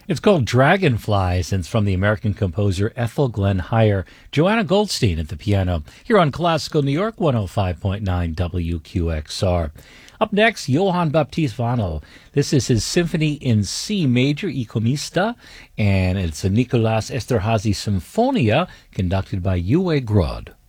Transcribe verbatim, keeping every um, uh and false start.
It's called Dragonflies, and it's from the American composer Ethel Glenn Heyer. Joanna Goldstein at the piano, here on Classical New York one oh five point nine W Q X R. Up next, Johann Baptist Wannel. This is his Symphony in C Major, I Comista, and it's a Nicolas Esterhazy Symphonia, conducted by Uwe Grod.